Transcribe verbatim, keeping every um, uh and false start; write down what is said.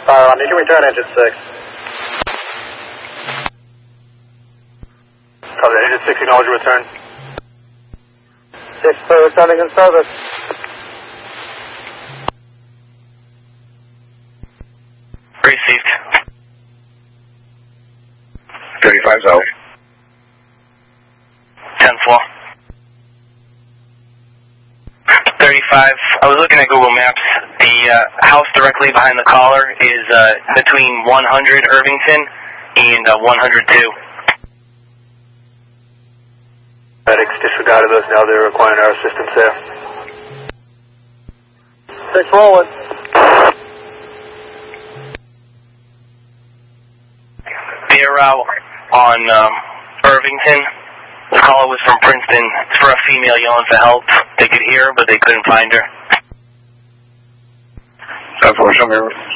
fire on. You can return engine six. Copy, engine six, acknowledge your return. six for returning in service. Received. thirty-five's out. ten four. thirty-five, I was looking at Google Maps. The uh, house directly behind the caller is uh, between one hundred Irvington and uh, one hundred two. Medics disregarded those now. They're requiring our assistance there. Six rolling. They're out on um, Irvington. The caller was from Princeton. It's for a female yelling for help. They could hear her, but they couldn't find her. ten four, show me.